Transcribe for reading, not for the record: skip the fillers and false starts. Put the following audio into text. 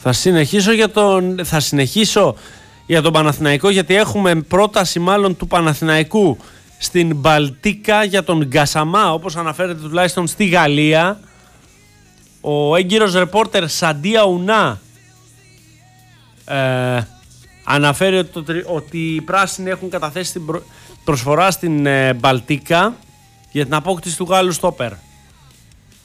Θα συνεχίσω για τον Παναθηναϊκό, γιατί έχουμε πρόταση μάλλον του Παναθηναϊκού στην Μπαλτίκα για τον Γκασαμά, όπως αναφέρεται τουλάχιστον στη Γαλλία. Ο έγκυρος ρεπόρτερ Σαντία Ουνά αναφέρει ότι οι πράσινοι έχουν καταθέσει την προσφορά στην Μπαλτίκα για την απόκτηση του Γάλλου στόπερ.